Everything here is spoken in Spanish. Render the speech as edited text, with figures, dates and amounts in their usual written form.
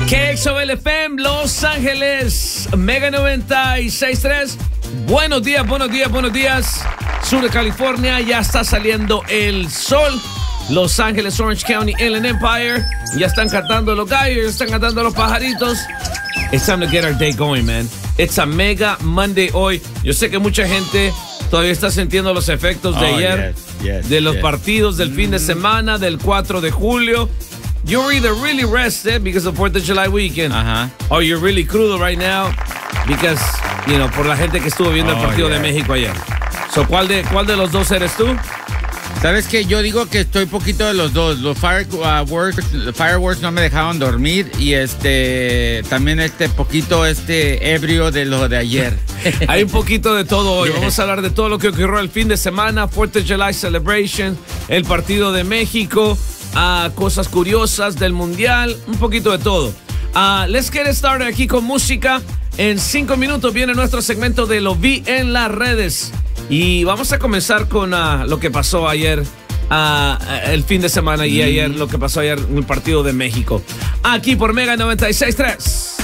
KXOL FM, Los Ángeles, Mega 96.3. Buenos días, buenos días, buenos días. Sur de California, ya está saliendo el sol. Los Ángeles, Orange County, Inland Empire. Ya están cantando los gallos, ya están cantando los pajaritos. It's time to get our day going, man. It's a Mega Monday hoy. Yo sé que mucha gente todavía está sintiendo los efectos de ayer, de los partidos del fin de semana, del 4 de julio. You're either really rested because of 4th of July weekend, or you're really crudo right now because, you know, por la gente que estuvo viendo el partido de México ayer. So, ¿cuál de los dos eres tú? ¿Sabes qué? Yo digo que estoy poquito de los dos. Los fireworks no me dejaron dormir y también poquito ebrio de lo de ayer. Hay un poquito de todo hoy. Vamos a hablar de todo lo que ocurrió el fin de semana, 4th of July celebration, el partido de México, cosas curiosas del mundial, un poquito de todo. Let's get started aquí con música. En 5 minutos viene nuestro segmento de Lo Vi en las Redes. Y vamos a comenzar con lo que pasó ayer, el fin de semana y ayer, lo que pasó ayer en el partido de México. Aquí por Mega 96.3.